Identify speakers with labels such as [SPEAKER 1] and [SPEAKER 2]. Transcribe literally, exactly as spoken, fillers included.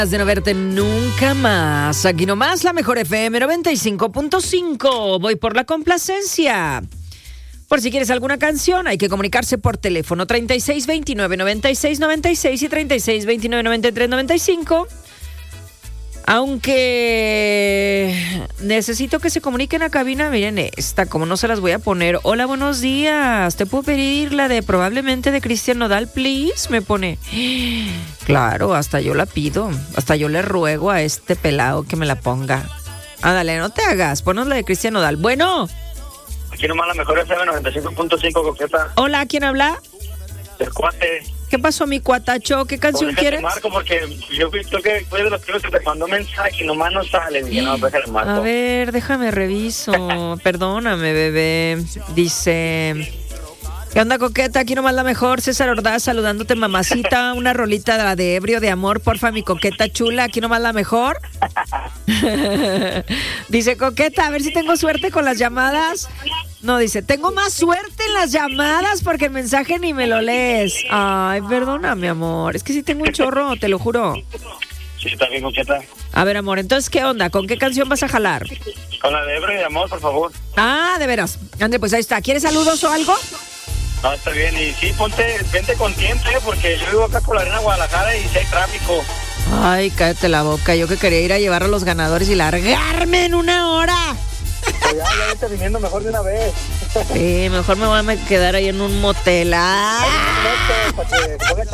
[SPEAKER 1] De no verte nunca más. Aquí nomás la mejor F M noventa y cinco punto cinco. Voy por la complacencia. Por si quieres alguna canción, hay que comunicarse por teléfono treinta y seis veintinueve noventa y seis noventa y seis y treinta y seis veintinueve noventa y tres noventa y cinco. Aunque necesito que se comuniquen a cabina, miren esta, como no se las voy a poner. Hola, buenos días. ¿Te puedo pedir la de probablemente de Cristian Nodal, please? Me pone. Claro, hasta yo la pido. Hasta yo le ruego a este pelado que me la ponga. Ándale, no te hagas. Ponos la de Cristian Nodal. Bueno.
[SPEAKER 2] Aquí nomás la mejor F M noventa y cinco punto cinco, coqueta.
[SPEAKER 1] Hola, ¿quién habla?
[SPEAKER 2] El cuate.
[SPEAKER 1] ¿Qué pasó, mi cuatacho? ¿Qué canción
[SPEAKER 2] Déjate
[SPEAKER 1] quieres?
[SPEAKER 2] Marco, porque yo vi que fue de los que te mandó mensaje y nomás no sale. Dije, no, déjale marco.
[SPEAKER 1] A ver, déjame reviso. Perdóname, bebé. Dice... ¿Qué onda, coqueta? Aquí nomás la mejor. César Ordaz saludándote, mamacita. Una rolita de la de ebrio de amor, porfa, mi coqueta chula. Aquí nomás la mejor. Dice, coqueta, a ver si tengo suerte con las llamadas. No, dice, tengo más suerte en las llamadas porque el mensaje ni me lo lees. Ay, perdona, mi amor. Es que sí tengo un chorro, te lo juro.
[SPEAKER 2] Sí, está bien, coqueta.
[SPEAKER 1] A ver, amor, entonces, ¿qué onda? ¿Con qué canción vas a jalar?
[SPEAKER 2] Con la de ebrio de amor, por favor.
[SPEAKER 1] Ah, de veras. Ande, pues ahí está. ¿Quieres saludos o algo?
[SPEAKER 2] No, está bien. Y sí, ponte, vente con tiempo, ¿eh? Porque yo vivo acá por la arena Guadalajara y si hay tráfico.
[SPEAKER 1] Ay, cállate la boca. Yo que quería ir a llevar a los ganadores y largarme en una hora.
[SPEAKER 2] Pues ya, ya vete viniendo mejor de una vez.
[SPEAKER 1] Sí, mejor me voy a quedar ahí en un motel. ¡Ah!
[SPEAKER 2] Ay, no, no, para que ponga